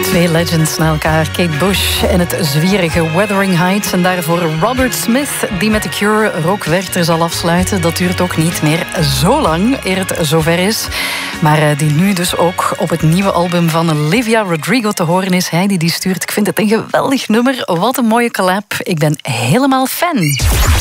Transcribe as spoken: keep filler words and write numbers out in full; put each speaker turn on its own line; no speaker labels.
Twee legends na elkaar. Kate Bush en het zwierige Wuthering Heights. En daarvoor Robert Smith, die met The Cure Rock Werchter zal afsluiten. Dat duurt ook niet meer zo lang, eer het zover is. Maar die nu dus ook op het nieuwe album van Olivia Rodrigo te horen is. Hij die die stuurt. Ik vind het een geweldig nummer. Wat een mooie collab. Ik ben helemaal fan.